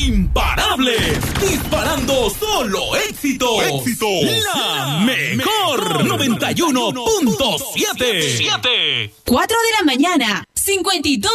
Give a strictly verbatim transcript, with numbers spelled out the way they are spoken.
imparables, disparando solo éxitos. Éxitos. La mejor noventa y uno punto siete. cuatro de la mañana, cincuenta y dos